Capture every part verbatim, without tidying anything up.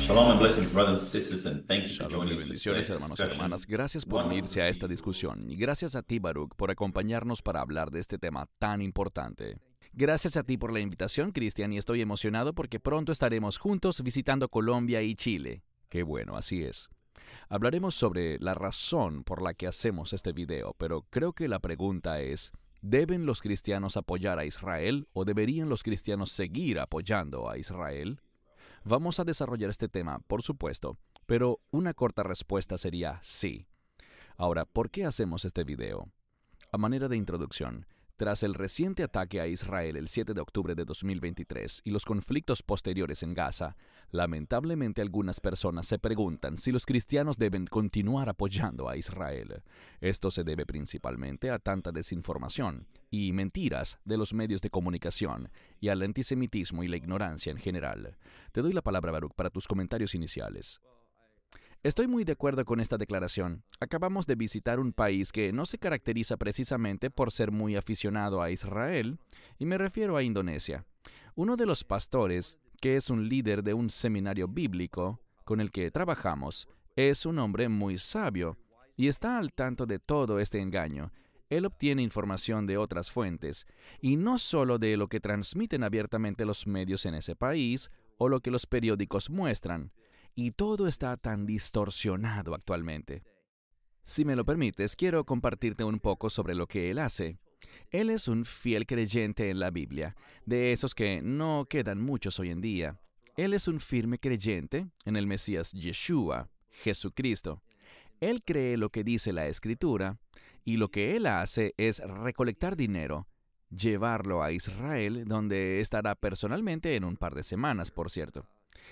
Shalom and blessings, brothers and sisters, and thank you for Shalom y joining us for bendiciones, today's hermanos y discussion. hermanas. Gracias por unirse a esta discusión. Y gracias a ti, Baruch, por acompañarnos para hablar de este tema tan importante. Gracias a ti por la invitación, Cristian, y estoy emocionado porque pronto estaremos juntos visitando Colombia y Chile. Qué bueno, así es. Hablaremos sobre la razón por la que hacemos este video, pero creo que la pregunta es, ¿deben los cristianos apoyar a Israel o deberían los cristianos seguir apoyando a Israel? Vamos a desarrollar este tema, por supuesto, pero una corta respuesta sería sí. Ahora, ¿por qué hacemos este video? A manera de introducción, tras el reciente ataque a Israel el siete de octubre de dos mil veintitrés y los conflictos posteriores en Gaza, lamentablemente algunas personas se preguntan si los cristianos deben continuar apoyando a Israel. Esto se debe principalmente a tanta desinformación y mentiras de los medios de comunicación y al antisemitismo y la ignorancia en general. Te doy la palabra, Baruch, para tus comentarios iniciales. Estoy muy de acuerdo con esta declaración. Acabamos de visitar un país que no se caracteriza precisamente por ser muy aficionado a Israel, y me refiero a Indonesia. Uno de los pastores, que es un líder de un seminario bíblico con el que trabajamos, es un hombre muy sabio y está al tanto de todo este engaño. Él obtiene información de otras fuentes, y no solo de lo que transmiten abiertamente los medios en ese país o lo que los periódicos muestran. Y todo está tan distorsionado actualmente. Si me lo permites, quiero compartirte un poco sobre lo que él hace. Él es un fiel creyente en la Biblia, de esos que no quedan muchos hoy en día. Él es un firme creyente en el Mesías Yeshua, Jesucristo. Él cree lo que dice la Escritura, y lo que él hace es recolectar dinero, llevarlo a Israel, donde estará personalmente en un par de semanas, por cierto.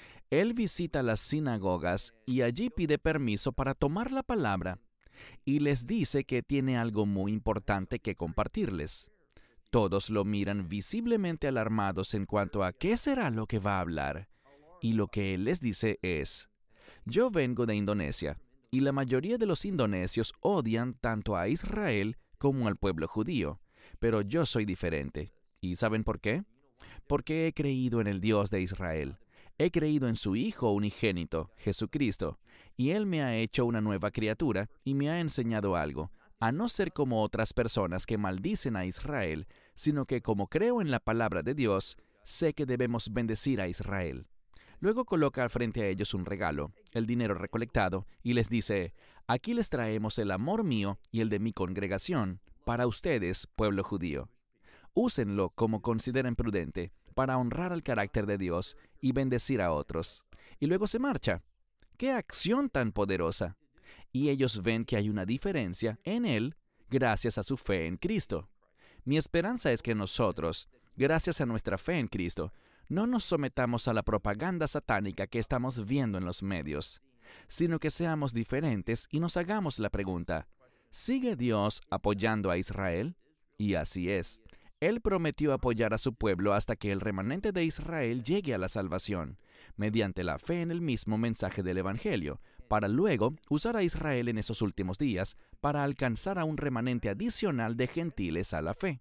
Él visita las sinagogas y allí pide permiso para tomar la palabra y les dice que tiene algo muy importante que compartirles. Todos lo miran visiblemente alarmados en cuanto a qué será lo que va a hablar. Y lo que él les dice es, yo vengo de Indonesia y la mayoría de los indonesios odian tanto a Israel como al pueblo judío, pero yo soy diferente. ¿Y saben por qué? Porque he creído en el Dios de Israel. He creído en su Hijo unigénito, Jesucristo, y Él me ha hecho una nueva criatura y me ha enseñado algo, a no ser como otras personas que maldicen a Israel, sino que como creo en la palabra de Dios, sé que debemos bendecir a Israel. Luego coloca al frente a ellos un regalo, el dinero recolectado, y les dice, aquí les traemos el amor mío y el de mi congregación, para ustedes, pueblo judío. Úsenlo como consideren prudente, para honrar al carácter de Dios y bendecir a otros. Y luego se marcha. ¡Qué acción tan poderosa! Y ellos ven que hay una diferencia en Él gracias a su fe en Cristo. Mi esperanza es que nosotros, gracias a nuestra fe en Cristo, no nos sometamos a la propaganda satánica que estamos viendo en los medios, sino que seamos diferentes y nos hagamos la pregunta, ¿sigue Dios apoyando a Israel? Y así es. Él prometió apoyar a su pueblo hasta que el remanente de Israel llegue a la salvación, mediante la fe en el mismo mensaje del Evangelio, para luego usar a Israel en esos últimos días para alcanzar a un remanente adicional de gentiles a la fe.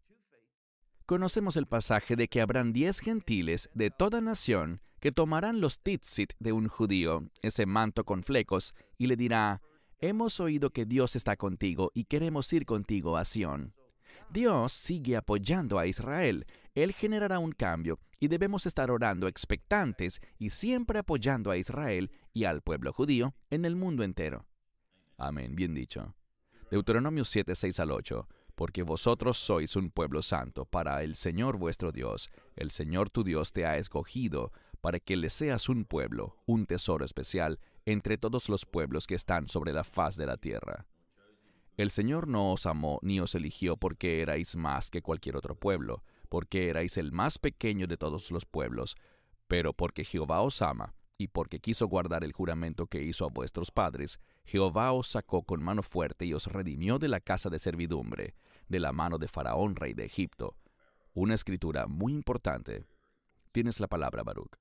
Conocemos el pasaje de que habrán diez gentiles de toda nación que tomarán los tzitzit de un judío, ese manto con flecos, y le dirá, hemos oído que Dios está contigo y queremos ir contigo a Sión. Dios sigue apoyando a Israel. Él generará un cambio y debemos estar orando expectantes y siempre apoyando a Israel y al pueblo judío en el mundo entero. Amén, bien dicho. Deuteronomio siete, seis al ocho. Porque vosotros sois un pueblo santo para el Señor vuestro Dios. El Señor tu Dios te ha escogido para que le seas un pueblo, un tesoro especial entre todos los pueblos que están sobre la faz de la tierra. El Señor no os amó ni os eligió porque erais más que cualquier otro pueblo, porque erais el más pequeño de todos los pueblos, pero porque Jehová os ama, y porque quiso guardar el juramento que hizo a vuestros padres, Jehová os sacó con mano fuerte y os redimió de la casa de servidumbre, de la mano de Faraón, rey de Egipto. Una escritura muy importante. Tienes la palabra, Baruch.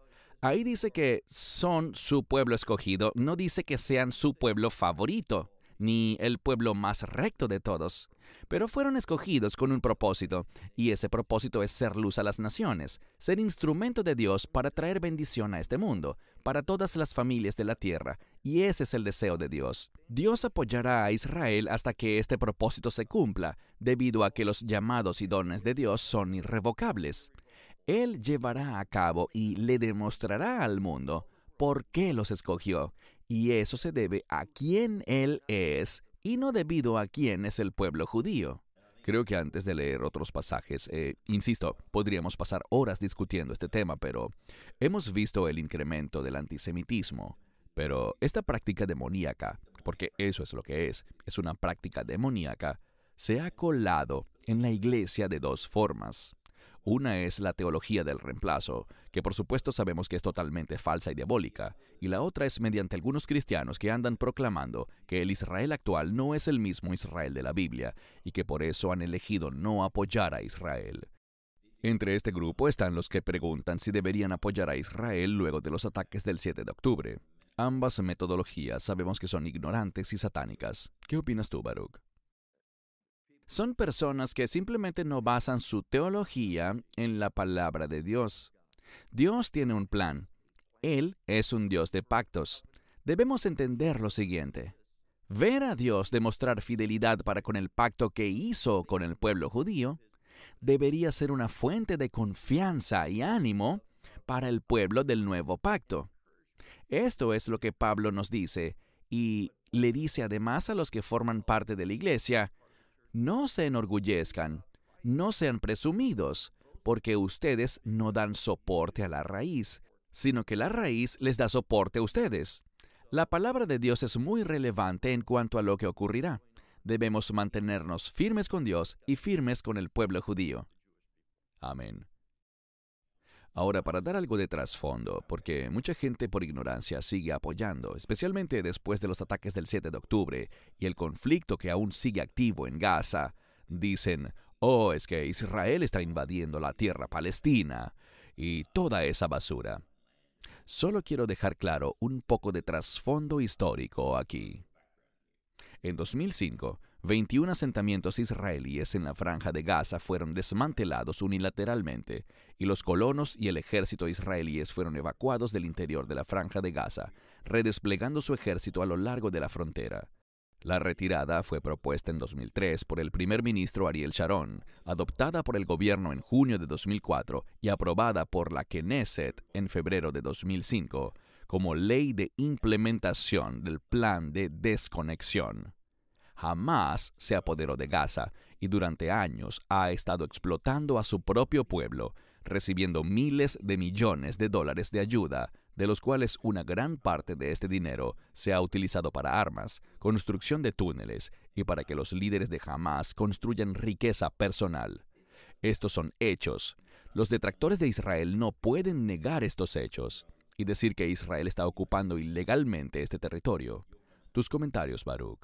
Ahí dice que son su pueblo escogido, no dice que sean su pueblo favorito. ni el pueblo más recto de todos, pero fueron escogidos con un propósito, y ese propósito es ser luz a las naciones, ser instrumento de Dios para traer bendición a este mundo, para todas las familias de la tierra, y ese es el deseo de Dios. Dios apoyará a Israel hasta que este propósito se cumpla, debido a que los llamados y dones de Dios son irrevocables. Él llevará a cabo y le demostrará al mundo por qué los escogió, y eso se debe a quién Él es y no debido a quién es el pueblo judío. Creo que antes de leer otros pasajes, eh, insisto, podríamos pasar horas discutiendo este tema, pero hemos visto el incremento del antisemitismo. Pero esta práctica demoníaca, porque eso es lo que es, es una práctica demoníaca, se ha colado en la iglesia de dos formas. Una es la teología del reemplazo, que por supuesto sabemos que es totalmente falsa y diabólica, y la otra es mediante algunos cristianos que andan proclamando que el Israel actual no es el mismo Israel de la Biblia, y que por eso han elegido no apoyar a Israel. Entre este grupo están los que preguntan si deberían apoyar a Israel luego de los ataques del siete de octubre. Ambas metodologías sabemos que son ignorantes y satánicas. ¿Qué opinas tú, Baruch? Son personas que simplemente no basan su teología en la palabra de Dios. Dios tiene un plan. Él es un Dios de pactos. Debemos entender lo siguiente. Ver a Dios demostrar fidelidad para con el pacto que hizo con el pueblo judío debería ser una fuente de confianza y ánimo para el pueblo del nuevo pacto. Esto es lo que Pablo nos dice, y le dice además a los que forman parte de la iglesia: no se enorgullezcan, no sean presumidos, porque ustedes no dan soporte a la raíz, sino que la raíz les da soporte a ustedes. La palabra de Dios es muy relevante en cuanto a lo que ocurrirá. Debemos mantenernos firmes con Dios y firmes con el pueblo judío. Amén. Ahora, para dar algo de trasfondo, porque mucha gente por ignorancia sigue apoyando, especialmente después de los ataques del siete de octubre y el conflicto que aún sigue activo en Gaza, dicen: oh, es que Israel está invadiendo la tierra palestina y toda esa basura. Solo quiero dejar claro un poco de trasfondo histórico aquí. En dos mil cinco, veintiún asentamientos israelíes en la franja de Gaza fueron desmantelados unilateralmente, y los colonos y el ejército israelíes fueron evacuados del interior de la franja de Gaza, redesplegando su ejército a lo largo de la frontera. La retirada fue propuesta en dos mil tres por el primer ministro Ariel Sharon, adoptada por el gobierno en junio de dos mil cuatro y aprobada por la Knesset en febrero de dos mil cinco, como ley de implementación del plan de desconexión. Hamás se apoderó de Gaza y durante años ha estado explotando a su propio pueblo, recibiendo miles de millones de dólares de ayuda, de los cuales una gran parte de este dinero se ha utilizado para armas, construcción de túneles y para que los líderes de Hamás construyan riqueza personal. Estos son hechos. Los detractores de Israel no pueden negar estos hechos y decir que Israel está ocupando ilegalmente este territorio. Tus comentarios, Baruch.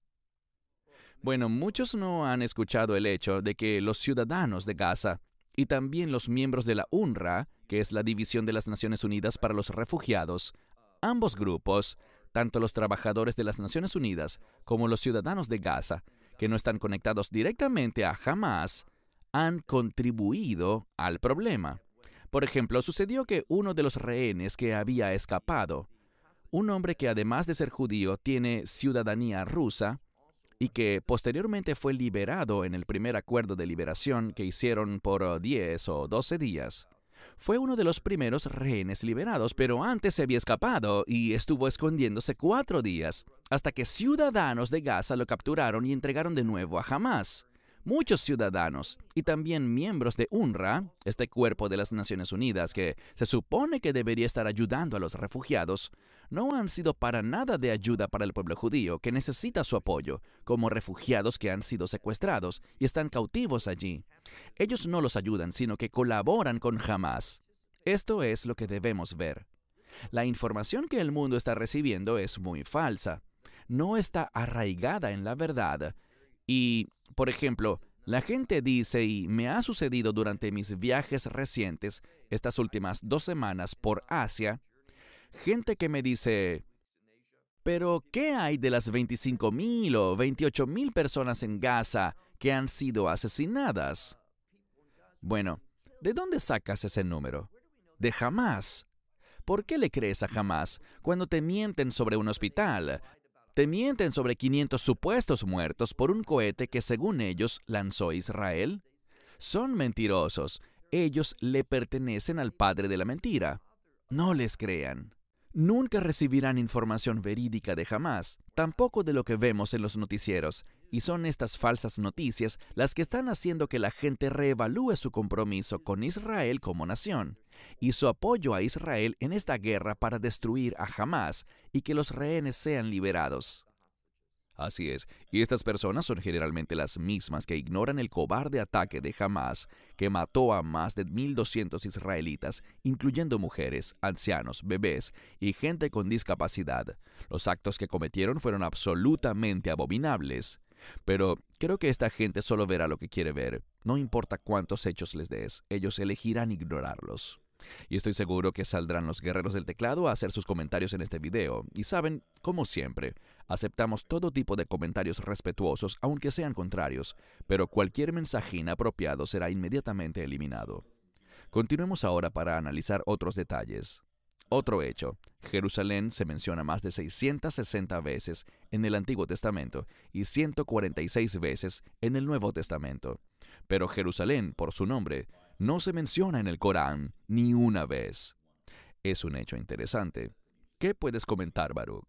Bueno, muchos no han escuchado el hecho de que los ciudadanos de Gaza y también los miembros de la U N R W A, que es la División de las Naciones Unidas para los Refugiados, ambos grupos, tanto los trabajadores de las Naciones Unidas como los ciudadanos de Gaza, que no están conectados directamente a Hamás, han contribuido al problema. Por ejemplo, sucedió que uno de los rehenes que había escapado, un hombre que además de ser judío tiene ciudadanía rusa, y que posteriormente fue liberado en el primer acuerdo de liberación que hicieron por diez o doce días. Fue uno de los primeros rehenes liberados, pero antes se había escapado y estuvo escondiéndose cuatro días, hasta que ciudadanos de Gaza lo capturaron y entregaron de nuevo a Hamás. Muchos ciudadanos y también miembros de U N R W A, este cuerpo de las Naciones Unidas que se supone que debería estar ayudando a los refugiados, no han sido para nada de ayuda para el pueblo judío que necesita su apoyo, como refugiados que han sido secuestrados y están cautivos allí. Ellos no los ayudan, sino que colaboran con Hamás. Esto es lo que debemos ver. La información que el mundo está recibiendo es muy falsa. No está arraigada en la verdad. Y, por ejemplo, la gente dice, y me ha sucedido durante mis viajes recientes, estas últimas dos semanas por Asia, gente que me dice: Pero, ¿qué hay de las veinticinco mil o veintiocho mil personas en Gaza que han sido asesinadas? Bueno, ¿de dónde sacas ese número? De Hamás. ¿Por qué le crees a Hamás cuando te mienten sobre un hospital? Te mienten sobre quinientos supuestos muertos por un cohete que, según ellos, lanzó Israel. Son mentirosos. Ellos le pertenecen al padre de la mentira. No les crean. Nunca recibirán información verídica de Hamás, tampoco de lo que vemos en los noticieros, y son estas falsas noticias las que están haciendo que la gente reevalúe su compromiso con Israel como nación, y su apoyo a Israel en esta guerra para destruir a Hamás y que los rehenes sean liberados. Así es, y estas personas son generalmente las mismas que ignoran el cobarde ataque de Hamás, que mató a más de mil doscientos israelitas, incluyendo mujeres, ancianos, bebés y gente con discapacidad. Los actos que cometieron fueron absolutamente abominables. Pero creo que esta gente solo verá lo que quiere ver. No importa cuántos hechos les des, ellos elegirán ignorarlos. Y estoy seguro que saldrán los guerreros del teclado a hacer sus comentarios en este video. Y saben, como siempre, aceptamos todo tipo de comentarios respetuosos, aunque sean contrarios, pero cualquier mensaje inapropiado será inmediatamente eliminado. Continuemos ahora para analizar otros detalles. Otro hecho, Jerusalén se menciona más de seiscientas sesenta veces en el Antiguo Testamento y ciento cuarenta y seis veces en el Nuevo Testamento. Pero Jerusalén, por su nombre, no se menciona en el Corán ni una vez. Es un hecho interesante. ¿Qué puedes comentar, Baruch?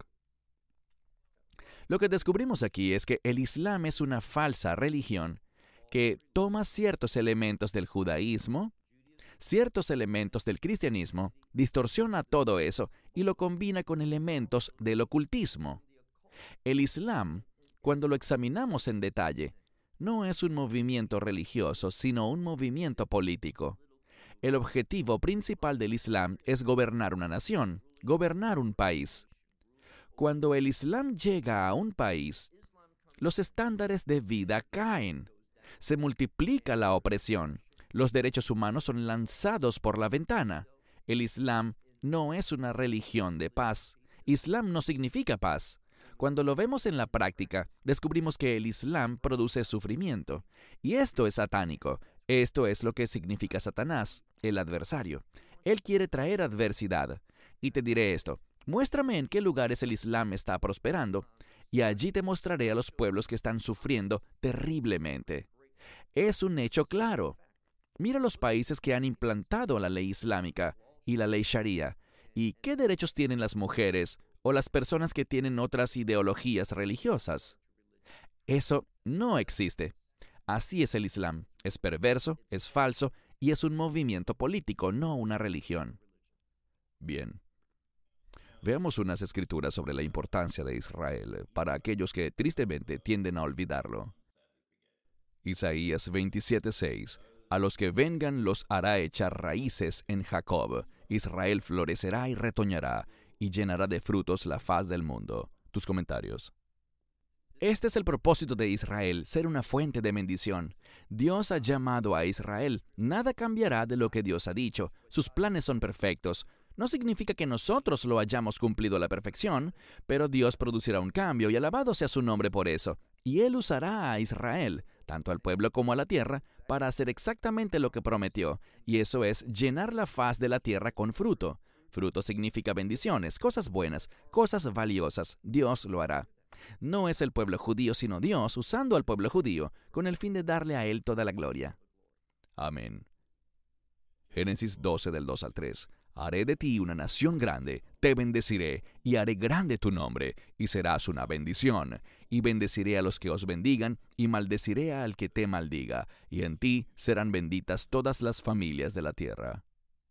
Lo que descubrimos aquí es que el Islam es una falsa religión que toma ciertos elementos del judaísmo, ciertos elementos del cristianismo, distorsiona todo eso y lo combina con elementos del ocultismo. El Islam, cuando lo examinamos en detalle, no es un movimiento religioso, sino un movimiento político. El objetivo principal del Islam es gobernar una nación, gobernar un país. Cuando el Islam llega a un país, los estándares de vida caen. Se multiplica la opresión. Los derechos humanos son lanzados por la ventana. El Islam no es una religión de paz. Islam no significa paz. Cuando lo vemos en la práctica, descubrimos que el Islam produce sufrimiento. Y esto es satánico. Esto es lo que significa Satanás, el adversario. Él quiere traer adversidad. Y te diré esto, muéstrame en qué lugares el Islam está prosperando, y allí te mostraré a los pueblos que están sufriendo terriblemente. Es un hecho claro. Mira los países que han implantado la ley islámica y la ley sharia, y qué derechos tienen las mujeres o las personas que tienen otras ideologías religiosas. Eso no existe. Así es el Islam. Es perverso, es falso y es un movimiento político, no una religión. Bien. Veamos unas escrituras sobre la importancia de Israel para aquellos que tristemente tienden a olvidarlo. Isaías veintisiete seis. A los que vengan los hará echar raíces en Jacob. Israel florecerá y retoñará, y llenará de frutos la faz del mundo. Tus comentarios. Este es el propósito de Israel, ser una fuente de bendición. Dios ha llamado a Israel. Nada cambiará de lo que Dios ha dicho. Sus planes son perfectos. No significa que nosotros lo hayamos cumplido a la perfección, pero Dios producirá un cambio y alabado sea su nombre por eso. Y Él usará a Israel, tanto al pueblo como a la tierra, para hacer exactamente lo que prometió, y eso es llenar la faz de la tierra con fruto. Fruto significa bendiciones, cosas buenas, cosas valiosas. Dios lo hará. No es el pueblo judío, sino Dios usando al pueblo judío con el fin de darle a Él toda la gloria. Amén. Génesis doce del dos al tres. Haré de ti una nación grande, te bendeciré, y haré grande tu nombre, y serás una bendición. Y bendeciré a los que os bendigan, y maldeciré al que te maldiga, y en ti serán benditas todas las familias de la tierra.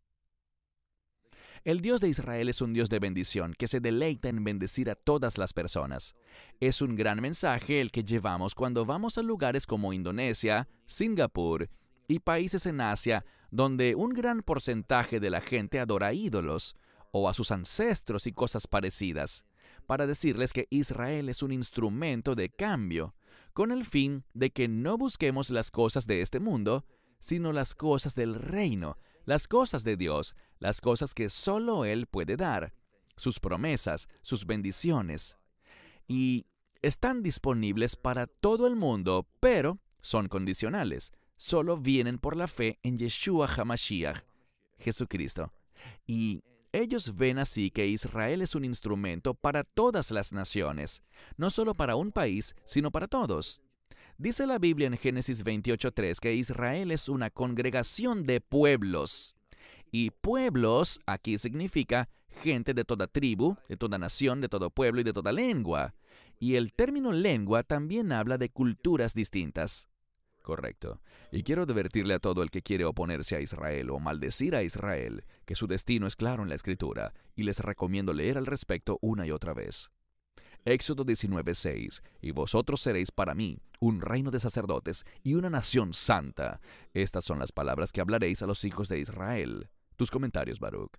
El Dios de Israel es un Dios de bendición que se deleita en bendecir a todas las personas. Es un gran mensaje el que llevamos cuando vamos a lugares como Indonesia, Singapur y países en Asia donde un gran porcentaje de la gente adora ídolos o a sus ancestros y cosas parecidas, para decirles que Israel es un instrumento de cambio, con el fin de que no busquemos las cosas de este mundo, sino las cosas del reino, las cosas de Dios, las cosas que solo Él puede dar. sus promesas, sus bendiciones. Y están disponibles para todo el mundo, pero son condicionales. Solo vienen por la fe en Yeshua HaMashiach, Jesucristo. Y ellos ven así que Israel es un instrumento para todas las naciones, no solo para un país, sino para todos. Dice la Biblia en Génesis veintiocho tres que Israel es una congregación de pueblos. Y pueblos aquí significa gente de toda tribu, de toda nación, de todo pueblo y de toda lengua. Y el término lengua también habla de culturas distintas. Correcto. Y quiero advertirle a todo el que quiere oponerse a Israel o maldecir a Israel que su destino es claro en la Escritura, y les recomiendo leer al respecto una y otra vez. Éxodo diecinueve seis. Y vosotros seréis para mí un reino de sacerdotes y una nación santa. Estas son las palabras que hablaréis a los hijos de Israel. Tus comentarios, Baruch.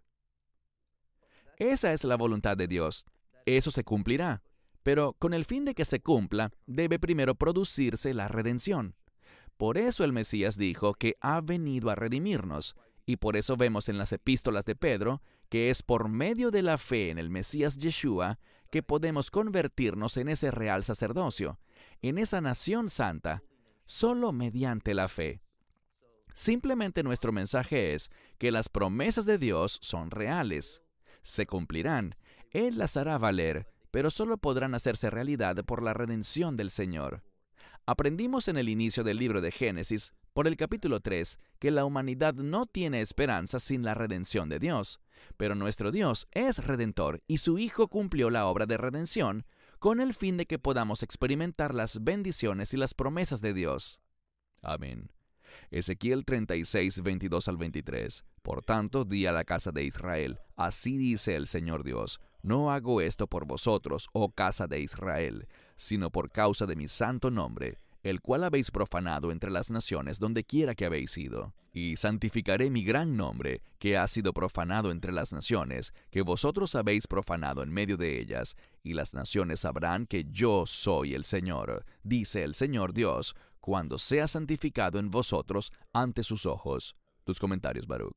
Esa es la voluntad de Dios. Eso se cumplirá. Pero con el fin de que se cumpla, debe primero producirse la redención. Por eso el Mesías dijo que ha venido a redimirnos, y por eso vemos en las epístolas de Pedro que es por medio de la fe en el Mesías Yeshua que podemos convertirnos en ese real sacerdocio, en esa nación santa, solo mediante la fe. Simplemente nuestro mensaje es que las promesas de Dios son reales. Se cumplirán. Él las hará valer, pero solo podrán hacerse realidad por la redención del Señor. Aprendimos en el inicio del libro de Génesis, por el capítulo tres, que la humanidad no tiene esperanza sin la redención de Dios. Pero nuestro Dios es redentor y su Hijo cumplió la obra de redención con el fin de que podamos experimentar las bendiciones y las promesas de Dios. Amén. Ezequiel treinta y seis, veintidós al veintitrés. Por tanto, di a la casa de Israel, así dice el Señor Dios, no hago esto por vosotros, oh casa de Israel, sino por causa de mi santo nombre, el cual habéis profanado entre las naciones donde quiera que habéis ido. Y santificaré mi gran nombre, que ha sido profanado entre las naciones, que vosotros habéis profanado en medio de ellas, y las naciones sabrán que yo soy el Señor, dice el Señor Dios, cuando sea santificado en vosotros ante sus ojos. Tus comentarios, Baruch.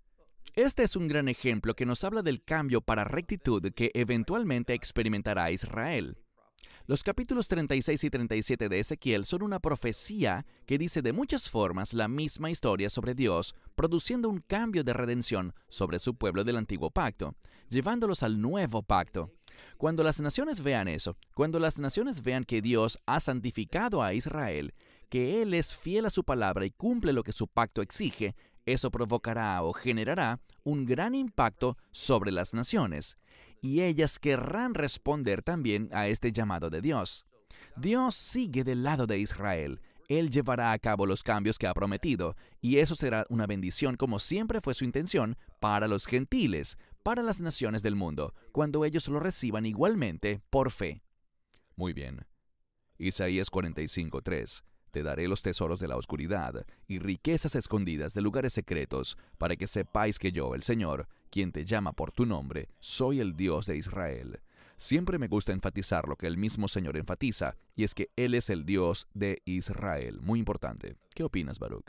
Este es un gran ejemplo que nos habla del cambio para rectitud que eventualmente experimentará Israel. Los capítulos treinta y seis y treinta y siete de Ezequiel son una profecía que dice de muchas formas la misma historia sobre Dios, produciendo un cambio de redención sobre su pueblo del antiguo pacto, llevándolos al nuevo pacto. Cuando las naciones vean eso, cuando las naciones vean que Dios ha santificado a Israel, que Él es fiel a su palabra y cumple lo que su pacto exige, eso provocará o generará un gran impacto sobre las naciones. Y ellas querrán responder también a este llamado de Dios. Dios sigue del lado de Israel. Él llevará a cabo los cambios que ha prometido, y eso será una bendición como siempre fue su intención para los gentiles, para las naciones del mundo, cuando ellos lo reciban igualmente por fe. Muy bien. Isaías cuarenta y cinco, tres. Te daré los tesoros de la oscuridad y riquezas escondidas de lugares secretos, para que sepáis que yo, el Señor, quien te llama por tu nombre, soy el Dios de Israel. Siempre me gusta enfatizar lo que el mismo Señor enfatiza, y es que Él es el Dios de Israel. Muy importante. ¿Qué opinas, Baruch?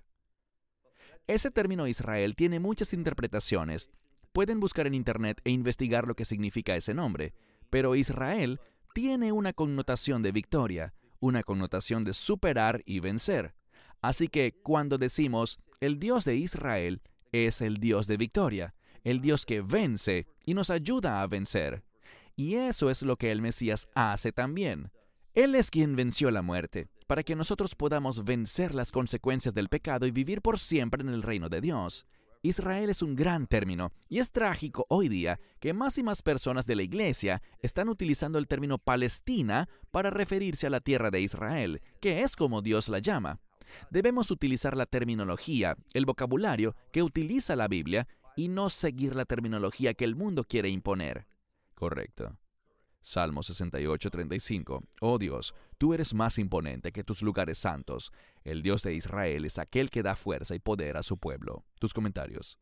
Ese término Israel tiene muchas interpretaciones. Pueden buscar en Internet e investigar lo que significa ese nombre, pero Israel tiene una connotación de victoria, una connotación de superar y vencer. Así que cuando decimos el Dios de Israel es el Dios de victoria, el Dios que vence y nos ayuda a vencer. Y eso es lo que el Mesías hace también. Él es quien venció la muerte, para que nosotros podamos vencer las consecuencias del pecado y vivir por siempre en el reino de Dios. Israel es un gran término, y es trágico hoy día que más y más personas de la Iglesia están utilizando el término Palestina para referirse a la tierra de Israel, que es como Dios la llama. Debemos utilizar la terminología, el vocabulario que utiliza la Biblia, y no seguir la terminología que el mundo quiere imponer. Correcto. Salmo sesenta y ocho, treinta y cinco. Oh Dios, tú eres más imponente que tus lugares santos. El Dios de Israel es aquel que da fuerza y poder a su pueblo. Tus comentarios.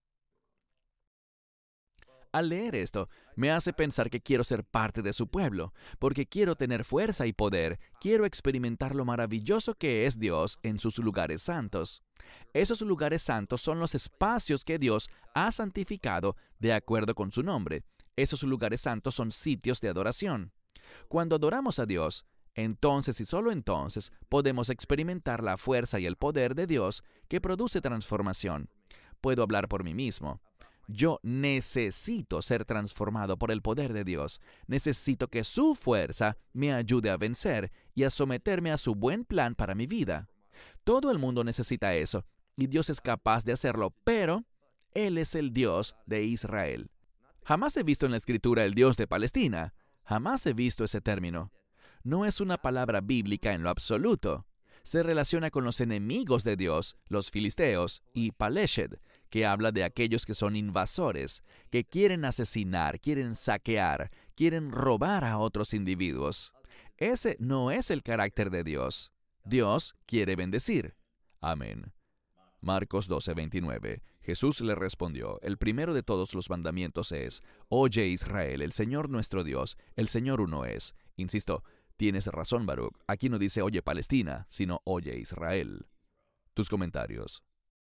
Al leer esto, me hace pensar que quiero ser parte de su pueblo, porque quiero tener fuerza y poder, quiero experimentar lo maravilloso que es Dios en sus lugares santos. Esos lugares santos son los espacios que Dios ha santificado de acuerdo con su nombre. Esos lugares santos son sitios de adoración. Cuando adoramos a Dios, entonces y solo entonces podemos experimentar la fuerza y el poder de Dios que produce transformación. Puedo hablar por mí mismo. Yo necesito ser transformado por el poder de Dios. Necesito que su fuerza me ayude a vencer y a someterme a su buen plan para mi vida. Todo el mundo necesita eso, y Dios es capaz de hacerlo, pero Él es el Dios de Israel. Jamás he visto en la Escritura el Dios de Palestina. Jamás he visto ese término. No es una palabra bíblica en lo absoluto. Se relaciona con los enemigos de Dios, los filisteos, y Paleshed, que habla de aquellos que son invasores, que quieren asesinar, quieren saquear, quieren robar a otros individuos. Ese no es el carácter de Dios. Dios quiere bendecir. Amén. Marcos doce, veintinueve. Jesús le respondió, el primero de todos los mandamientos es, Oye Israel, el Señor nuestro Dios, el Señor uno es. Insisto, tienes razón, Baruch. Aquí no dice Oye Palestina, sino Oye Israel. Tus comentarios.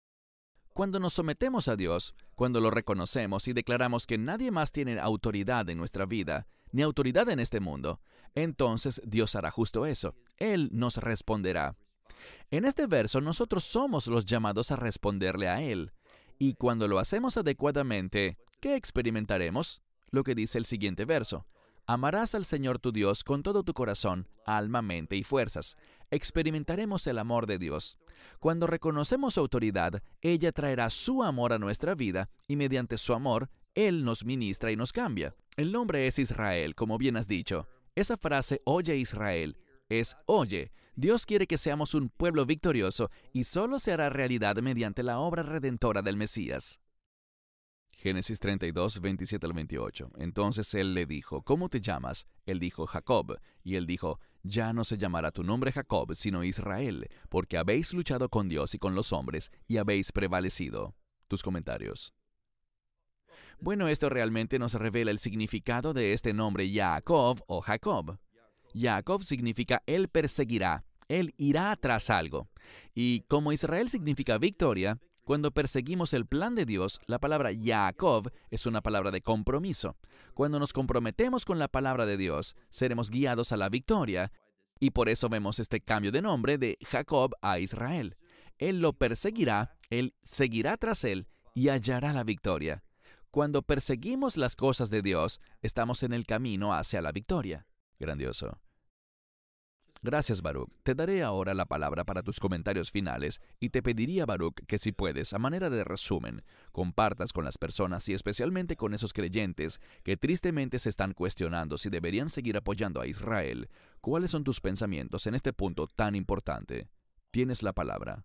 Cuando nos sometemos a Dios, cuando lo reconocemos y declaramos que nadie más tiene autoridad en nuestra vida, ni autoridad en este mundo, entonces Dios hará justo eso. Él nos responderá. En este verso, nosotros somos los llamados a responderle a Él. Y cuando lo hacemos adecuadamente, ¿qué experimentaremos? Lo que dice el siguiente verso. Amarás al Señor tu Dios con todo tu corazón, alma, mente y fuerzas. Experimentaremos el amor de Dios. Cuando reconocemos su autoridad, ella traerá su amor a nuestra vida y mediante su amor, Él nos ministra y nos cambia. El nombre es Israel, como bien has dicho. Esa frase, Oye Israel, es Oye. Dios quiere que seamos un pueblo victorioso y solo se hará realidad mediante la obra redentora del Mesías. Génesis treinta y dos, veintisiete al veintiocho. Entonces él le dijo, ¿cómo te llamas? Él dijo, Jacob. Y él dijo, ya no se llamará tu nombre Jacob, sino Israel, porque habéis luchado con Dios y con los hombres, y habéis prevalecido. Tus comentarios. Bueno, esto realmente nos revela el significado de este nombre Jacob o Jacob. Jacob significa él perseguirá, él irá tras algo. Y como Israel significa victoria, cuando perseguimos el plan de Dios, la palabra Jacob es una palabra de compromiso. Cuando nos comprometemos con la palabra de Dios, seremos guiados a la victoria, y por eso vemos este cambio de nombre de Jacob a Israel. Él lo perseguirá, él seguirá tras él y hallará la victoria. Cuando perseguimos las cosas de Dios, estamos en el camino hacia la victoria. Grandioso. Gracias, Baruch. Te daré ahora la palabra para tus comentarios finales y te pediría, Baruch, que si puedes, a manera de resumen, compartas con las personas y especialmente con esos creyentes que tristemente se están cuestionando si deberían seguir apoyando a Israel, cuáles son tus pensamientos en este punto tan importante. Tienes la palabra.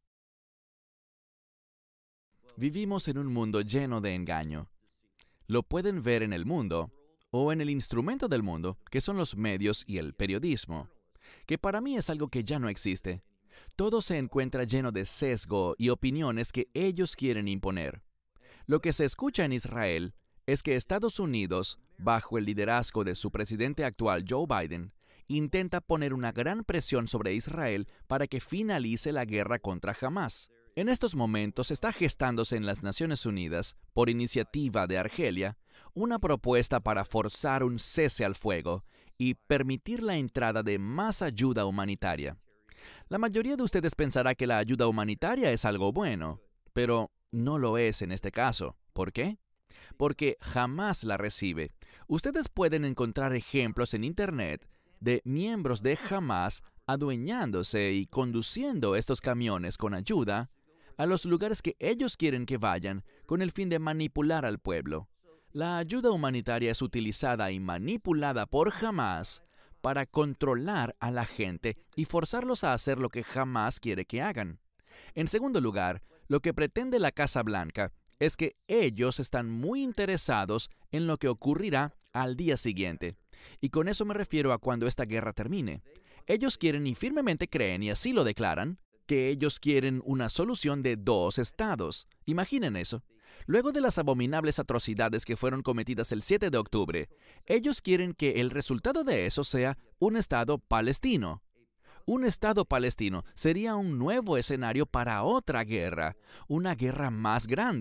Vivimos en un mundo lleno de engaño. Lo pueden ver en el mundo o en el instrumento del mundo, que son los medios y el periodismo, que para mí es algo que ya no existe. Todo se encuentra lleno de sesgo y opiniones que ellos quieren imponer. Lo que se escucha en Israel es que Estados Unidos, bajo el liderazgo de su presidente actual Joe Biden, intenta poner una gran presión sobre Israel para que finalice la guerra contra Hamás. En estos momentos está gestándose en las Naciones Unidas, por iniciativa de Argelia, una propuesta para forzar un cese al fuego y permitir la entrada de más ayuda humanitaria. La mayoría de ustedes pensará que la ayuda humanitaria es algo bueno, pero no lo es en este caso. ¿Por qué? Porque jamás la recibe. Ustedes pueden encontrar ejemplos en Internet de miembros de Hamás adueñándose y conduciendo estos camiones con ayuda a los lugares que ellos quieren que vayan con el fin de manipular al pueblo. La ayuda humanitaria es utilizada y manipulada por Hamás para controlar a la gente y forzarlos a hacer lo que Hamás quiere que hagan. En segundo lugar, lo que pretende la Casa Blanca es que ellos están muy interesados en lo que ocurrirá al día siguiente. Y con eso me refiero a cuando esta guerra termine. Ellos quieren y firmemente creen, y así lo declaran, que ellos quieren una solución de dos estados. Imaginen eso. Luego de las abominables atrocidades que fueron cometidas el siete de octubre, ellos quieren que el resultado de eso sea un estado palestino. Un estado palestino sería un nuevo escenario para otra guerra, una guerra más grande,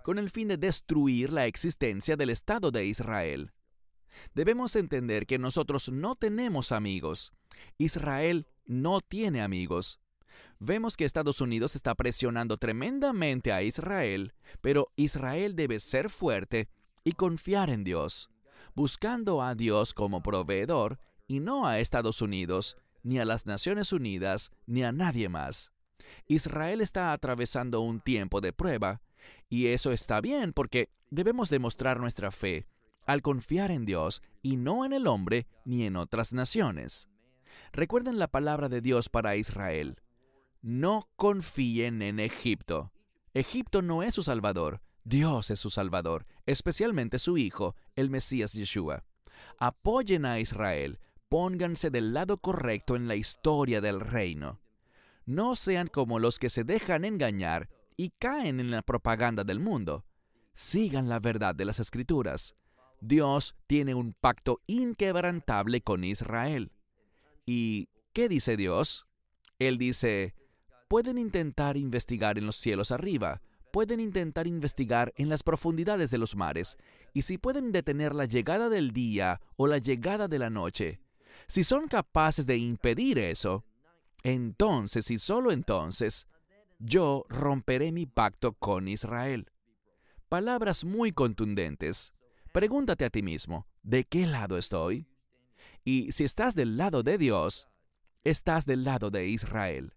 con el fin de destruir la existencia del Estado de Israel. Debemos entender que nosotros no tenemos amigos. Israel no tiene amigos. Vemos que Estados Unidos está presionando tremendamente a Israel, pero Israel debe ser fuerte y confiar en Dios, buscando a Dios como proveedor y no a Estados Unidos, ni a las Naciones Unidas, ni a nadie más. Israel está atravesando un tiempo de prueba, y eso está bien porque debemos demostrar nuestra fe al confiar en Dios y no en el hombre ni en otras naciones. Recuerden la palabra de Dios para Israel. No confíen en Egipto. Egipto no es su Salvador. Dios es su Salvador, especialmente su Hijo, el Mesías Yeshua. Apoyen a Israel. Pónganse del lado correcto en la historia del reino. No sean como los que se dejan engañar y caen en la propaganda del mundo. Sigan la verdad de las Escrituras. Dios tiene un pacto inquebrantable con Israel. ¿Y qué dice Dios? Él dice, pueden intentar investigar en los cielos arriba, pueden intentar investigar en las profundidades de los mares, y si pueden detener la llegada del día o la llegada de la noche, si son capaces de impedir eso, entonces y solo entonces, yo romperé mi pacto con Israel. Palabras muy contundentes. Pregúntate a ti mismo, ¿de qué lado estoy? Y si estás del lado de Dios, estás del lado de Israel.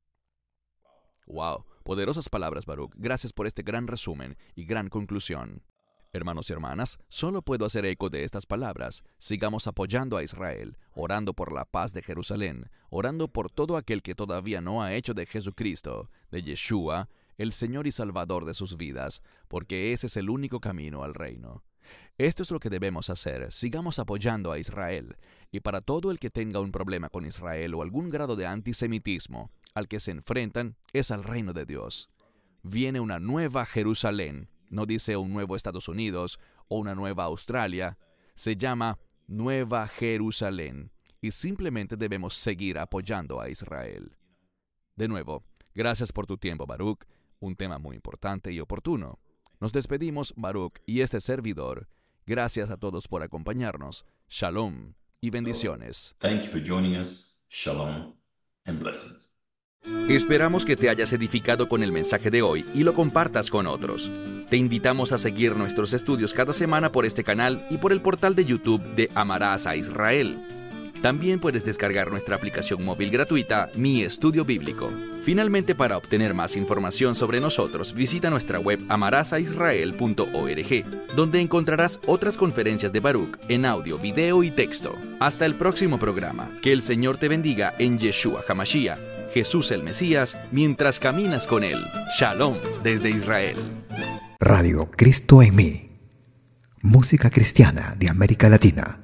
Wow, poderosas palabras, Baruch. Gracias por este gran resumen y gran conclusión. Hermanos y hermanas, solo puedo hacer eco de estas palabras. Sigamos apoyando a Israel, orando por la paz de Jerusalén, orando por todo aquel que todavía no ha hecho de Jesucristo, de Yeshua, el Señor y Salvador de sus vidas, porque ese es el único camino al reino. Esto es lo que debemos hacer. Sigamos apoyando a Israel. Y para todo el que tenga un problema con Israel o algún grado de antisemitismo al que se enfrentan, es al reino de Dios. Viene una nueva Jerusalén. No dice un nuevo Estados Unidos o una nueva Australia. Se llama Nueva Jerusalén. Y simplemente debemos seguir apoyando a Israel. De nuevo, gracias por tu tiempo, Baruch. Un tema muy importante y oportuno. Nos despedimos, Baruch, y este servidor. Gracias a todos por acompañarnos. Shalom y bendiciones. Thank you for joining us. Shalom and blessings. Esperamos que te hayas edificado con el mensaje de hoy y lo compartas con otros. Te invitamos a seguir nuestros estudios cada semana por este canal y por el portal de YouTube de Amarás a Israel. También puedes descargar nuestra aplicación móvil gratuita, Mi Estudio Bíblico. Finalmente, para obtener más información sobre nosotros, visita nuestra web amarás a israel punto org, donde encontrarás otras conferencias de Baruch en audio, video y texto. Hasta el próximo programa. Que el Señor te bendiga en Yeshua HaMashiach, Jesús el Mesías, mientras caminas con Él. Shalom desde Israel. Radio Cristo en mí. Música cristiana de América Latina.